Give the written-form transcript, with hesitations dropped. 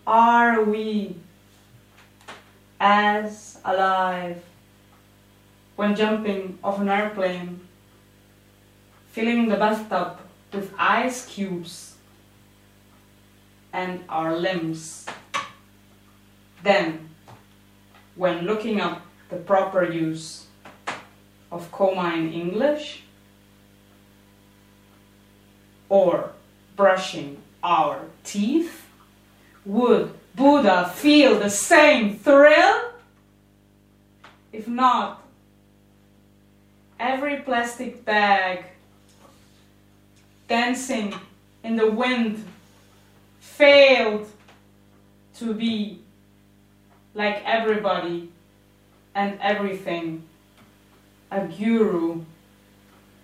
Are we as alive when jumping off an airplane, filling the bathtub with ice cubes and our limbs? Then, when looking up the proper use of coma in English, or brushing our teeth, would Buddha feel the same thrill? If not, every plastic bag dancing in the wind failed to be like everybody and everything, a guru